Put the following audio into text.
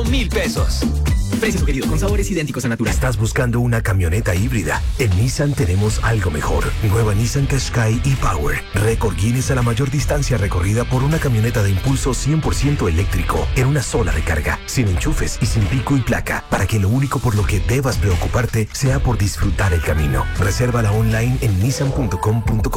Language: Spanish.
100,000 pesos. Precio sugerido con sabores idénticos a Natura. ¿Estás buscando una camioneta híbrida? En Nissan tenemos algo mejor. Nueva Nissan Qashqai e-Power. Récord Guinness a la mayor distancia recorrida por una camioneta de impulso 100% eléctrico en una sola recarga, sin enchufes y sin pico y placa, para que lo único por lo que debas preocuparte sea por disfrutar el camino. Resérvala online en nissan.com.co.